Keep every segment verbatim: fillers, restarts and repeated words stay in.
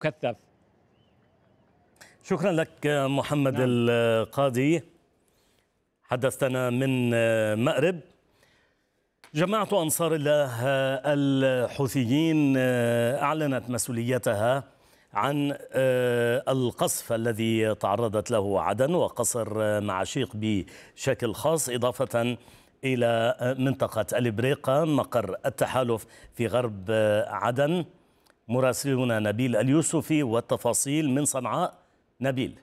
كثف. شكرا لك محمد نعم. القاضي، حدثتنا من مأرب. جماعة أنصار الله الحوثيين أعلنت مسؤوليتها عن القصف الذي تعرضت له عدن وقصر معاشيق بشكل خاص، إضافة إلى منطقة الإبريقة مقر التحالف في غرب عدن. مراسلنا نبيل اليوسفي والتفاصيل من صنعاء. نبيل.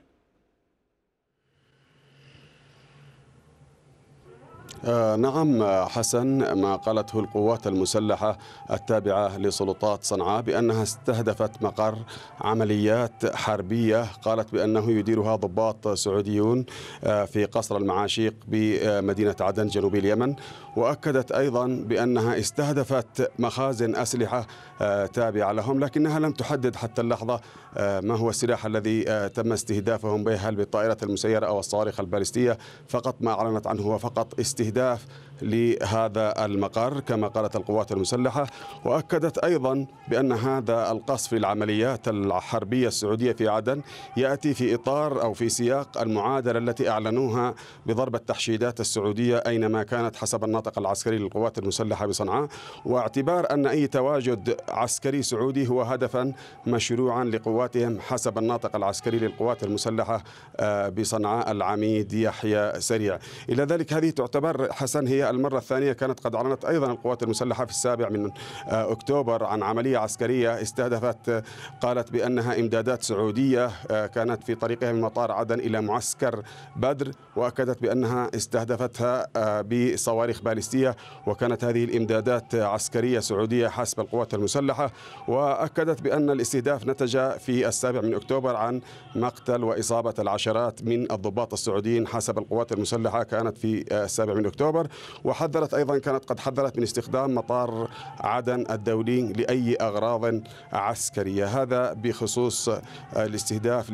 آه نعم حسن، ما قالته القوات المسلحة التابعة لسلطات صنعاء بأنها استهدفت مقر عمليات حربية قالت بأنه يديرها ضباط سعوديون آه في قصر المعاشيق بمدينة عدن جنوب اليمن، وأكدت أيضا بأنها استهدفت مخازن أسلحة آه تابعة لهم، لكنها لم تحدد حتى اللحظة آه ما هو السلاح الذي آه تم استهدافهم به، هل بالطائرة المسيرة أو الصواريخ البالستية. فقط ما أعلنت عنه هو فقط استهداف استهداف لهذا المقر كما قالت القوات المسلحة. وأكدت أيضا بأن هذا القصف للعمليات الحربية السعودية في عدن يأتي في إطار أو في سياق المعادلة التي أعلنوها بضرب التحشيدات السعودية أينما كانت حسب الناطق العسكري للقوات المسلحة بصنعاء، واعتبار أن أي تواجد عسكري سعودي هو هدفا مشروعا لقواتهم حسب الناطق العسكري للقوات المسلحة بصنعاء العميد يحيى سريع. إلى ذلك هذه تعتبر حسن هي المرة الثانية، كانت قد أعلنت أيضا القوات المسلحة في السابع من أكتوبر عن عملية عسكرية استهدفت قالت بأنها إمدادات سعودية كانت في طريقها من مطار عدن إلى معسكر بدر، وأكدت بأنها استهدفتها بصواريخ باليستية، وكانت هذه الإمدادات عسكرية سعودية حسب القوات المسلحة. وأكدت بأن الاستهداف نتج في السابع من أكتوبر عن مقتل وإصابة العشرات من الضباط السعوديين حسب القوات المسلحة، كانت في السابع من أكتوبر. وحذرت أيضا كانت قد حذرت من استخدام مطار عدن الدولي لأي أغراض عسكرية. هذا بخصوص الاستهداف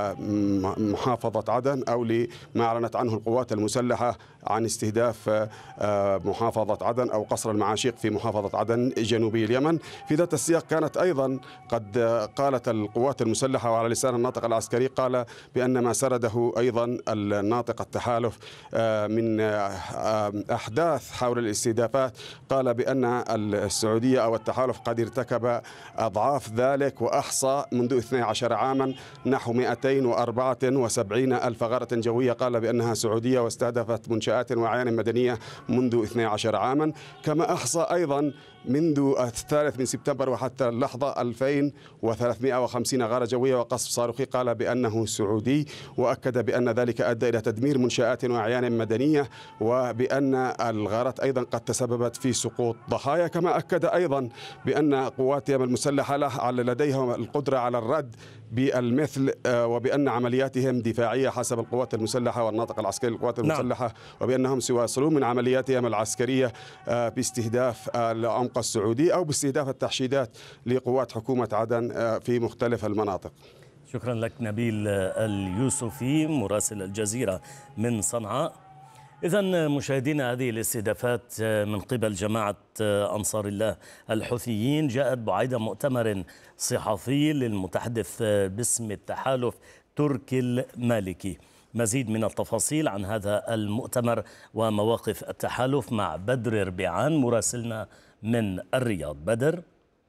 لمحافظة عدن أو لما أعلنت عنه القوات المسلحة عن استهداف محافظة عدن أو قصر المعاشيق في محافظة عدن جنوبي اليمن. في ذات السياق كانت أيضا قد قالت القوات المسلحة وعلى لسان الناطق العسكري قال بأن ما سرده أيضا الناطق التحالف من أحداث حول الاستهدافات، قال بأن السعودية أو التحالف قد ارتكب أضعاف ذلك وأحصى منذ اثني عشر عاما نحو مئتين وأربعة وسبعين ألف غارة جوية، قال بأنها سعودية واستهدفت منشآت وأعيان مدنية منذ اثني عشر عاما. كما أحصى أيضا منذ الثالث من سبتمبر وحتى اللحظة ألفين وثلاثمئة وخمسين غارة جوية وقصف صاروخي، قال بأنه سعودي، وأكد بأن ذلك أدى إلى تدمير منشآت وأعيان مدنية، وبأن الغارات أيضا قد تسببت في سقوط ضحايا. كما أكد أيضا بأن قواتهم المسلحة لديهم القدرة على الرد بالمثل، وبأن عملياتهم دفاعية حسب القوات المسلحة والناطق العسكري للقوات المسلحة، نعم. وبأنهم سيواصلون من عملياتهم العسكرية باستهداف العمق السعودي أو باستهداف التحشيدات لقوات حكومة عدن في مختلف المناطق. شكرا لك نبيل اليوسفي مراسل الجزيرة من صنعاء. إذن مشاهدينا، هذه الاستهدافات من قبل جماعة أنصار الله الحوثيين جاءت بعد مؤتمر صحفي للمتحدث باسم التحالف تركي المالكي. مزيد من التفاصيل عن هذا المؤتمر ومواقف التحالف مع بدر ربيعان مراسلنا من الرياض. بدر.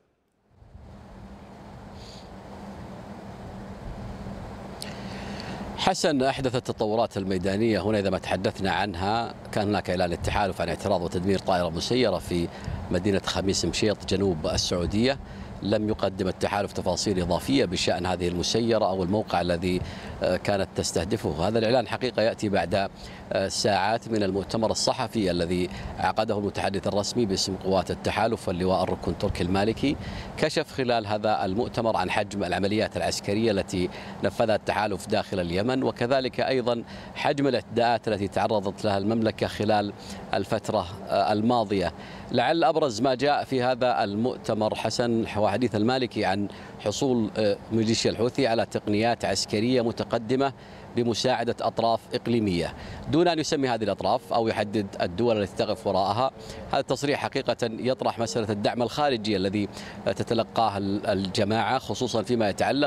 حسن، أحدث التطورات الميدانية هنا إذا ما تحدثنا عنها، كان هناك إعلان التحالف عن اعتراض وتدمير طائرة مسيرة في مدينة خميس مشيط جنوب السعودية. لم يقدم التحالف تفاصيل إضافية بشأن هذه المسيرة أو الموقع الذي كانت تستهدفه. هذا الإعلان حقيقة يأتي بعد ساعات من المؤتمر الصحفي الذي عقده المتحدث الرسمي باسم قوات التحالف واللواء الركن تركي المالكي. كشف خلال هذا المؤتمر عن حجم العمليات العسكرية التي نفذها التحالف داخل اليمن، وكذلك أيضا حجم الاعتداءات التي تعرضت لها المملكة خلال الفترة الماضية. لعل أبرز ما جاء في هذا المؤتمر حسن حديث المالكي عن حصول ميليشيا الحوثي على تقنيات عسكرية متقدمة بمساعدة أطراف إقليمية دون أن يسمي هذه الأطراف أو يحدد الدول التي تقف وراءها. هذا التصريح حقيقة يطرح مسألة الدعم الخارجي الذي تتلقاه الجماعة، خصوصا فيما يتعلق